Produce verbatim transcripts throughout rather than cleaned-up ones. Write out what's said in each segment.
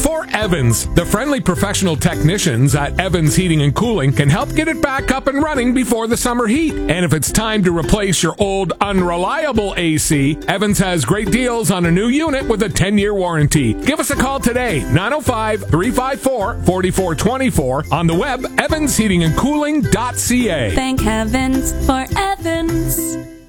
for Evans. The friendly professional technicians at Evans Heating and Cooling can help get it back up and running before the summer heat. And if it's time to replace your old unreliable A C, Evans has great deals on a new unit with a ten-year warranty. Give us a call today, nine oh five, three five four, four four two four, on the web, evans heating and cooling dot c a. Thank heavens for Evans.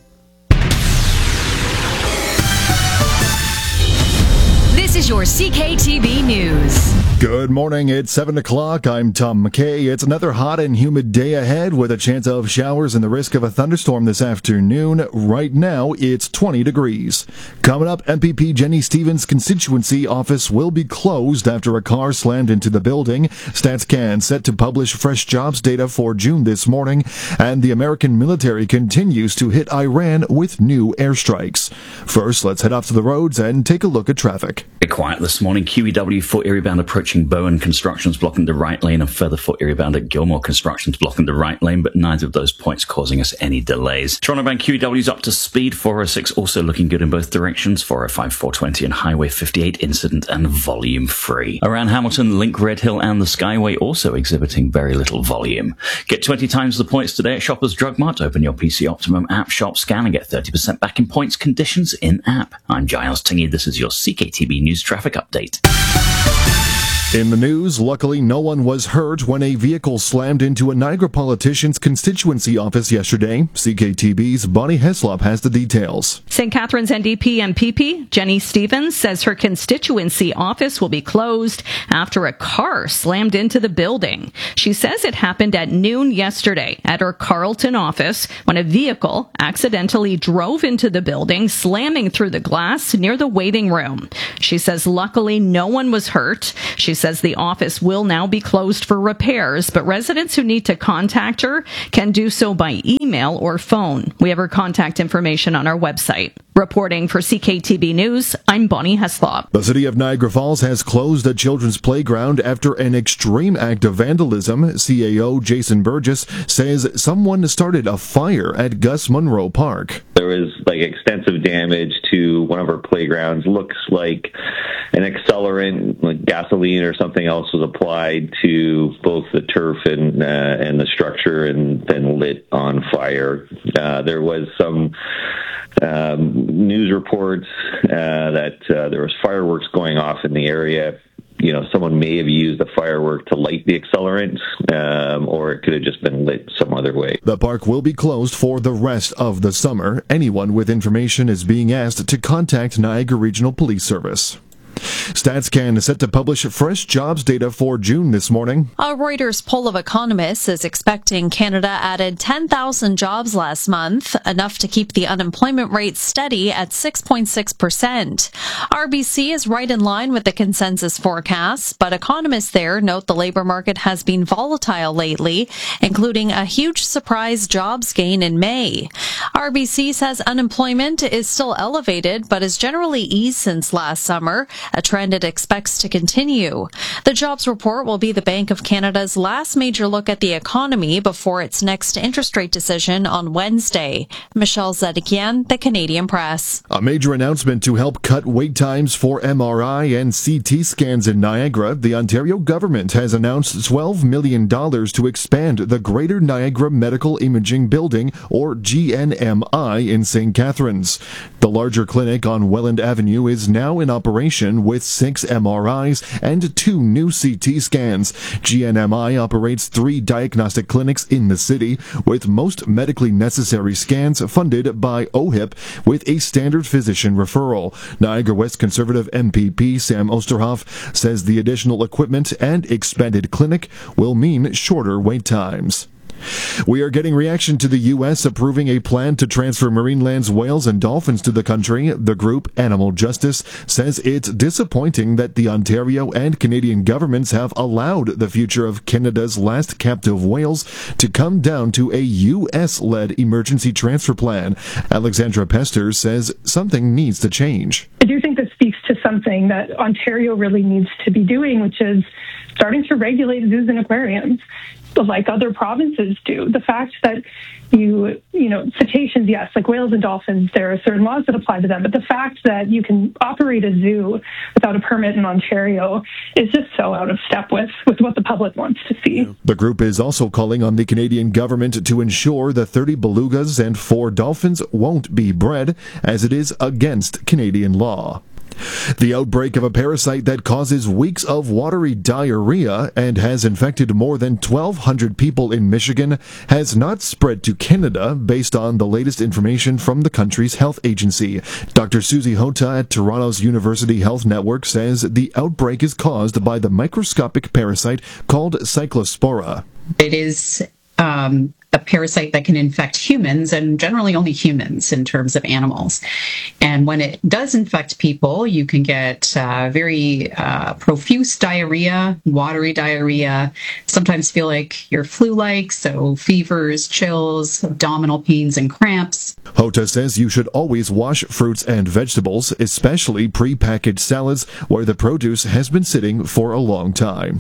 This is your C K T V News. Good morning. It's seven o'clock. I'm Tom McKay. It's another hot and humid day ahead with a chance of showers and the risk of a thunderstorm this afternoon. Right now, it's twenty degrees. Coming up, M P P Jenny Stevens' constituency office will be closed after a car slammed into the building. StatsCan set to publish fresh jobs data for June this morning, and the American military continues to hit Iran with new airstrikes. First, let's head off to the roads and take a look at traffic. Bit quiet this morning. Q E W for Erie bound approaching Bowen. Construction's blocking the right lane, and further for Erie bound at Gilmore. Construction's blocking the right lane, but neither of those points causing us any delays. Toronto bound Q E W's up to speed. four oh six also looking good in both directions. four oh five, four twenty and Highway fifty-eight incident and volume free. Around Hamilton, Link, Red Hill and the Skyway also exhibiting very little volume. Get twenty times the points today at Shoppers Drug Mart. Open your P C Optimum app shop, scan and get thirty percent back in points. Conditions in app. I'm Giles Tingy. This is your C K T V News Traffic Update. In the news, luckily no one was hurt when a vehicle slammed into a Niagara politician's constituency office yesterday. C K T V's Bonnie Heslop has the details. Saint Catharines N D P M P P Jenny Stevens says her constituency office will be closed after a car slammed into the building. She says it happened at noon yesterday at her Carleton office when a vehicle accidentally drove into the building, slamming through the glass near the waiting room. She says luckily no one was hurt. She says the office will now be closed for repairs, but residents who need to contact her can do so by email or phone. We have her contact information on our website. Reporting for C K T V News, I'm Bonnie Heslop. The city of Niagara Falls has closed a children's playground after an extreme act of vandalism. C A O Jason Burgess says someone started a fire at Gus Munro Park. There was like extensive damage to one of our playgrounds. Looks like an accelerant, like gasoline or something else, was applied to both the turf and uh, and the structure, and then lit on fire. Uh, there was some um, news reports uh, that uh, there was fireworks going off in the area. You know, someone may have used the firework to light the accelerant, um, or it could have just been lit some other way. The park will be closed for the rest of the summer. Anyone with information is being asked to contact Niagara Regional Police Service. StatsCan is set to publish fresh jobs data for June this morning. A Reuters poll of economists is expecting Canada added ten thousand jobs last month, enough to keep the unemployment rate steady at six point six percent. R B C is right in line with the consensus forecasts, but economists there note the labor market has been volatile lately, including a huge surprise jobs gain in May. R B C says unemployment is still elevated, but has generally eased since last summer, a trend it expects to continue. The jobs report will be the Bank of Canada's last major look at the economy before its next interest rate decision on Wednesday. Michelle Zedekian, The Canadian Press. A major announcement to help cut wait times for M R I and C T scans in Niagara. The Ontario government has announced twelve million dollars to expand the Greater Niagara Medical Imaging Building, or G N M I, in Saint Catharines. The larger clinic on Welland Avenue is now in operation with six M R Is and two new C T scans. G N M I operates three diagnostic clinics in the city, with most medically necessary scans funded by O H I P with a standard physician referral. Niagara West Conservative M P P Sam Osterhoff says the additional equipment and expanded clinic will mean shorter wait times. We are getting reaction to the U S approving a plan to transfer Marineland's whales and dolphins to the country. The group, Animal Justice, says it's disappointing that the Ontario and Canadian governments have allowed the future of Canada's last captive whales to come down to a U S-led emergency transfer plan. Alexandra Pester says something needs to change. I do think this speaks to some something that Ontario really needs to be doing, which is starting to regulate zoos and aquariums like other provinces do. The fact that you, you know, cetaceans, yes, like whales and dolphins, there are certain laws that apply to them, but the fact that you can operate a zoo without a permit in Ontario is just so out of step with, with what the public wants to see. The group is also calling on the Canadian government to ensure the thirty belugas and four dolphins won't be bred, as it is against Canadian law. The outbreak of a parasite that causes weeks of watery diarrhea and has infected more than twelve hundred people in Michigan has not spread to Canada, based on the latest information from the country's health agency. Doctor Susie Hota at Toronto's University Health Network says the outbreak is caused by the microscopic parasite called Cyclospora. It is um, a parasite that can infect humans, and generally only humans in terms of animals. And when it does infect people, you can get uh, very uh, profuse diarrhea, watery diarrhea, sometimes feel like you're flu-like, so fevers, chills, abdominal pains, and cramps. Hota says you should always wash fruits and vegetables, especially pre-packaged salads, where the produce has been sitting for a long time.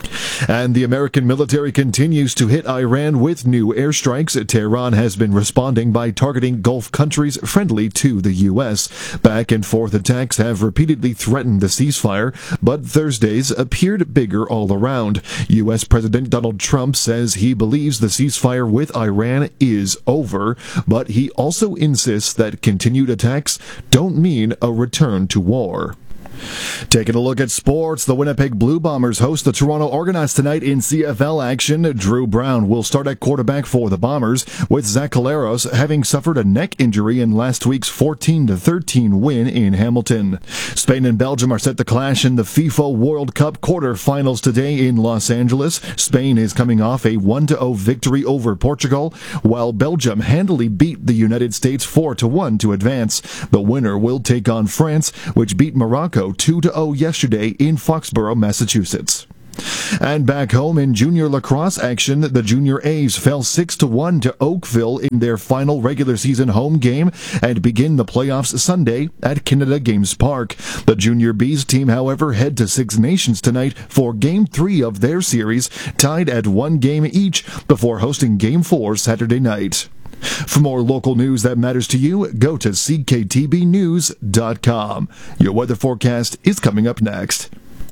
And the American military continues to hit Iran with new airstrikes. Tehran has been responding by targeting Gulf countries friendly to the U S. Back and forth attacks have repeatedly threatened the ceasefire, but Thursday's appeared bigger all around. U S. President Donald Trump says he believes the ceasefire with Iran is over, but he also insists that continued attacks don't mean a return to war. Taking a look at sports, the Winnipeg Blue Bombers host the Toronto Argonauts tonight in C F L action. Drew Brown will start at quarterback for the Bombers, with Zach Collaros having suffered a neck injury in last week's fourteen to thirteen win in Hamilton. Spain and Belgium are set to clash in the FIFA World Cup quarterfinals today in Los Angeles. Spain is coming off a one to oh victory over Portugal, while Belgium handily beat the United States four to one to advance. The winner will take on France, which beat Morocco two to oh yesterday in Foxborough, Massachusetts. And back home in junior lacrosse action, the Junior A's fell six to one to Oakville in their final regular season home game and begin the playoffs Sunday at Canada Games Park. The Junior B's team, however, head to Six Nations tonight for Game three of their series, tied at one game each, before hosting Game four Saturday night. For more local news that matters to you, go to c k t b news dot com. Your weather forecast is coming up next.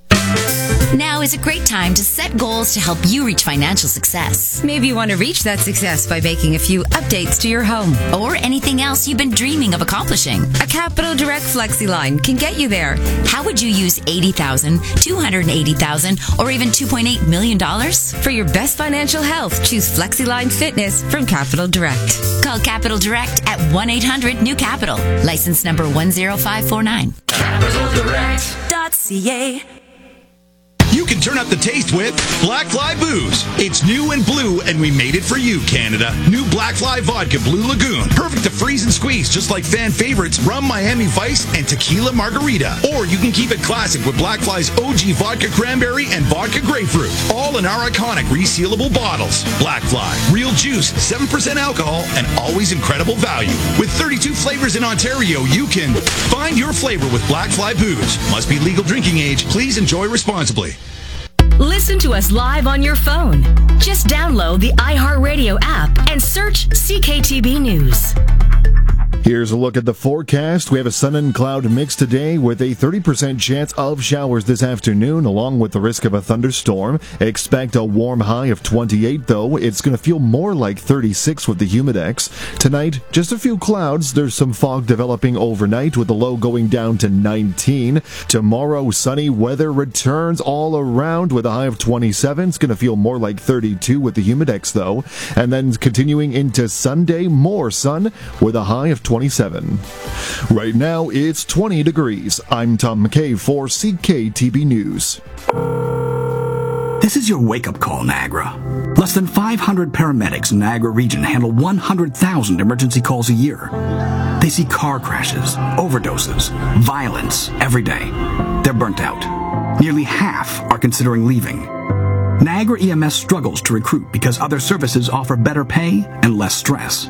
Now is a great time to set goals to help you reach financial success. Maybe you want to reach that success by making a few updates to your home. Or anything else you've been dreaming of accomplishing. A Capital Direct FlexiLine can get you there. How would you use eighty thousand dollars, two hundred eighty thousand dollars, or even two point eight million dollars? For your best financial health, choose FlexiLine Fitness from Capital Direct. Call Capital Direct at one eight hundred new capital. License number one zero five four nine. capital direct dot c a. You can turn up the taste with Black Fly Booze. It's new and blue, and we made it for you, Canada. New Black Fly Vodka Blue Lagoon. Perfect to freeze and squeeze, just like fan favorites Rum Miami Vice and Tequila Margarita. Or you can keep it classic with Black Fly's O G Vodka Cranberry and Vodka Grapefruit. All in our iconic resealable bottles. Black Fly. Real juice, seven percent alcohol, and always incredible value. With thirty-two flavors in Ontario, you can find your flavor with Black Fly Booze. Must be legal drinking age. Please enjoy responsibly. Listen to us live on your phone. Just download the iHeartRadio app and search C K T B News. Here's a look at the forecast. We have a sun and cloud mix today with a thirty percent chance of showers this afternoon, along with the risk of a thunderstorm. Expect a warm high of twenty-eight, though. It's going to feel more like thirty-six with the humidex. Tonight, just a few clouds. There's some fog developing overnight with the low going down to nineteen. Tomorrow, sunny weather returns all around with a high of twenty-seven. It's going to feel more like thirty-two with the humidex, though. And then continuing into Sunday, more sun with a high of twenty-seven. Right now, it's twenty degrees. I'm Tom McKay for C K T B News. This is your wake-up call, Niagara. Less than five hundred paramedics in Niagara region handle one hundred thousand emergency calls a year. They see car crashes, overdoses, violence every day. They're burnt out. Nearly half are considering leaving. Niagara E M S struggles to recruit because other services offer better pay and less stress.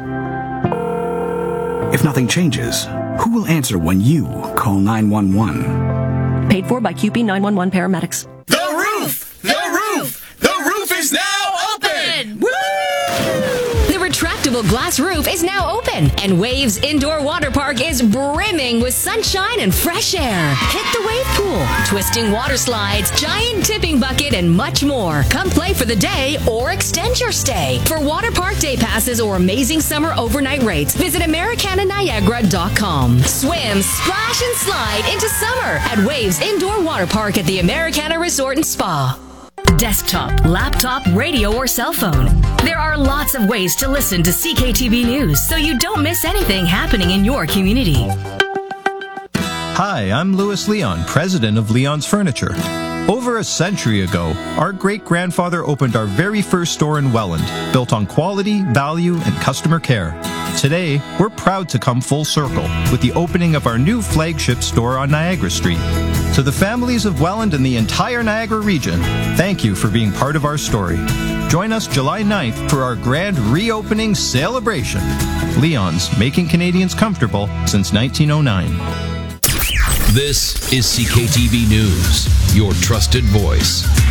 If nothing changes, who will answer when you call nine one one? Paid for by Q P nine one one paramedics. The roof! The roof! The roof is now open! Woo! The retractable glass roof is now open, and Waves Indoor Water Park is brimming with sunshine and fresh air. Hit the wave pool, twisting water slides, giant tipping bucket, and much more. Come play for the day or extend your stay. For water park day passes or amazing summer overnight rates, visit Americana Niagara dot com. Swim, splash, and slide into summer at Waves Indoor Water Park at the Americana Resort and Spa. Desktop, laptop, radio, or cell phone. There are lots of ways to listen to C K T V News so you don't miss anything happening in your community. Hi, I'm Louis Leon, president of Leon's Furniture. Over a century ago, our great-grandfather opened our very first store in Welland, built on quality, value, and customer care. Today, we're proud to come full circle with the opening of our new flagship store on Niagara Street. To the families of Welland and the entire Niagara region, thank you for being part of our story. Join us July ninth for our grand reopening celebration. Leon's, making Canadians comfortable since nineteen oh nine. This is C K T V News, your trusted voice.